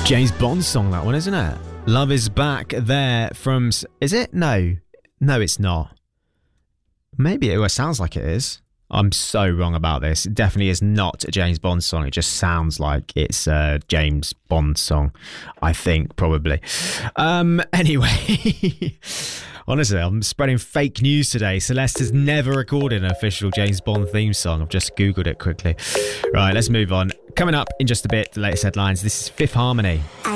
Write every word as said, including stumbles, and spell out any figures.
James Bond song, that one, isn't it? Love Is Back there from... Is it? No. No, it's not. Maybe it, well, it sounds like it is. I'm so wrong about this. It definitely is not a James Bond song. It just sounds like it's a James Bond song, I think, probably. Um, anyway, honestly, I'm spreading fake news today. Celeste has never recorded an official James Bond theme song. I've just Googled it quickly. Right, let's move on. Coming up in just a bit, the latest headlines. This is Fifth Harmony. I